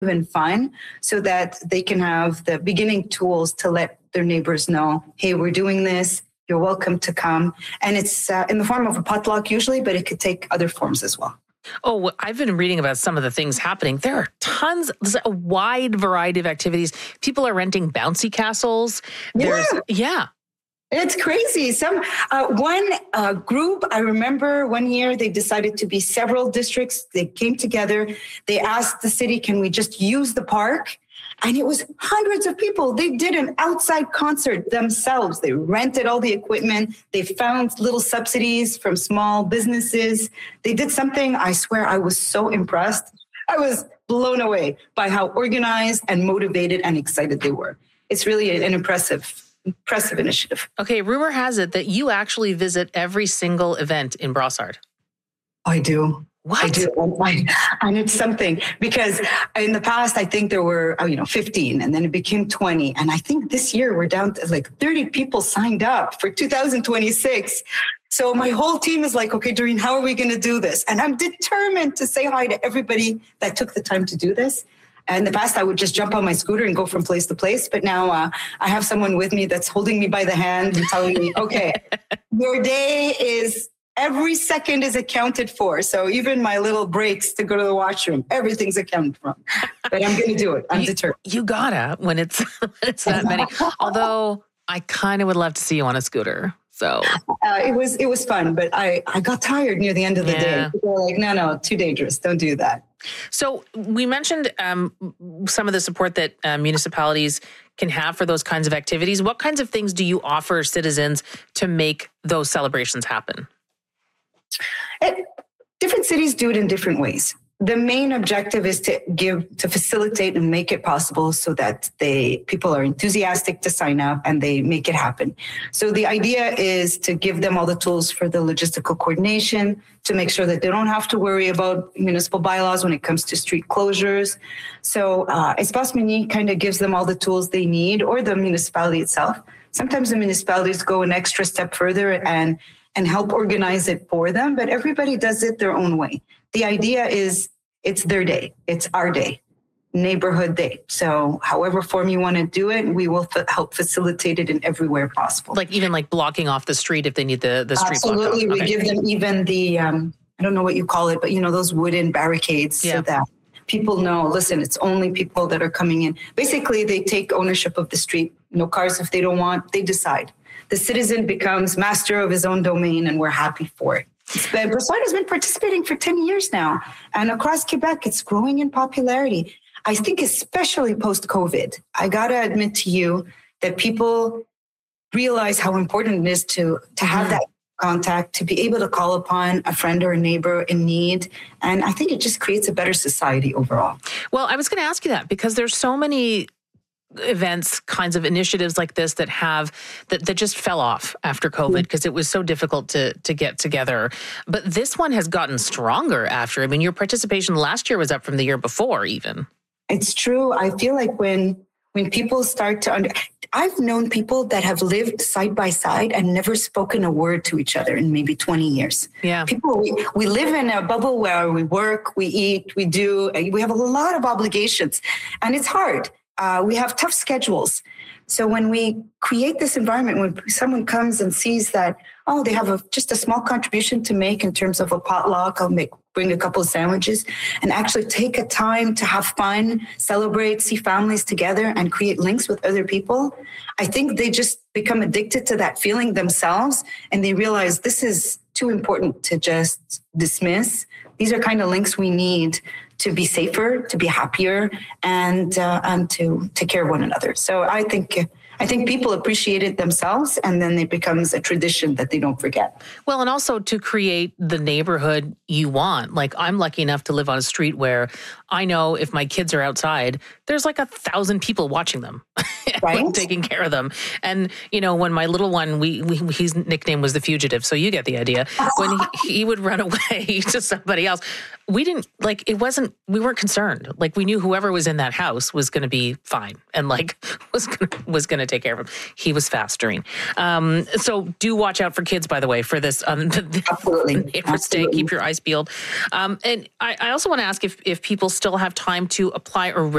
and fun so that they can have the beginning tools to let their neighbors know, hey, we're doing this. You're welcome to come. And it's in the form of a potluck usually, but it could take other forms as well. Oh, I've been reading about some of the things happening. There are there's a wide variety of activities. People are renting bouncy castles. Yeah. It's crazy. One group, I remember one year they decided to be several districts. They came together. They asked the city, can we just use the park? And it was hundreds of people. They did an outside concert themselves. They rented all the equipment. They found little subsidies from small businesses. They did something, I swear, I was so impressed. I was blown away by how organized and motivated and excited they were. It's really an impressive initiative. Okay, rumor has it that you actually visit every single event in Brossard. I do. What? I do. And it's something because in the past, I think there were, 15 and then it became 20. And I think this year we're down to like 30 people signed up for 2026. So my whole team is like, okay, Doreen, how are we going to do this? And I'm determined to say hi to everybody that took the time to do this. In the past, I would just jump on my scooter and go from place to place. But now I have someone with me that's holding me by the hand and telling me, okay, your day is every second is accounted for. So even my little breaks to go to the washroom, everything's accounted for. But I'm going to do it. I'm determined. You gotta when it's that many. Although I kind of would love to see you on a scooter. So it was fun, but I got tired near the end of the day. People were like, no, too dangerous. Don't do that. So we mentioned some of the support that municipalities can have for those kinds of activities. What kinds of things do you offer citizens to make those celebrations happen? Different cities do it in different ways. The main objective is to facilitate and make it possible so that people are enthusiastic to sign up and they make it happen. So the idea is to give them all the tools for the logistical coordination, to make sure that they don't have to worry about municipal bylaws when it comes to street closures. So Espace Mini kind of gives them all the tools they need, or the municipality itself. Sometimes the municipalities go an extra step further and help organize it for them, but everybody does it their own way. The idea is it's their day. It's our day, neighborhood day. So however form you want to do it, we will help facilitate it in everywhere possible. Like even like blocking off the street if they need the street blocked off. Absolutely. We give them even the, I don't know what you call it, but those wooden barricades so that people know, listen, it's only people that are coming in. Basically, they take ownership of the street. No cars if they don't want, they decide. The citizen becomes master of his own domain, and we're happy for it. Brossard has been participating for 10 years now, and across Quebec, it's growing in popularity. I think especially post-COVID, I got to admit to you that people realize how important it is to have that contact, to be able to call upon a friend or a neighbor in need. And I think it just creates a better society overall. Well, I was going to ask you that because there's so many events, kinds of initiatives like this that just fell off after COVID because it was so difficult to get together. But this one has gotten stronger after. I mean, your participation last year was up from the year before even. It's true. I feel like when people start to I've known people that have lived side by side and never spoken a word to each other in maybe 20 years. Yeah. People, we live in a bubble where we work, we eat, we have a lot of obligations, and it's hard. We have tough schedules. So when we create this environment, when someone comes and sees that, they have just a small contribution to make in terms of a potluck, bring a couple of sandwiches, and actually take a time to have fun, celebrate, see families together, and create links with other people, I think they just become addicted to that feeling themselves, and they realize this is too important to just dismiss. These are kind of links we need to be safer, to be happier, and to take care of one another. So I think people appreciate it themselves, and then it becomes a tradition that they don't forget. Well, and also to create the neighborhood you want. Like, I'm lucky enough to live on a street where I know if my kids are outside, there's like 1,000 people watching them, right? Taking care of them. And, when my little one, his nickname was the Fugitive, so you get the idea. When he would run away to somebody else, we weren't concerned. Like, we knew whoever was in that house was going to be fine and was going to take care of him. He was fast, Doreen. So do watch out for kids, by the way, for this. Absolutely. Neighbor's Day. Keep your eyes peeled. And I also want to ask if people still have time to apply or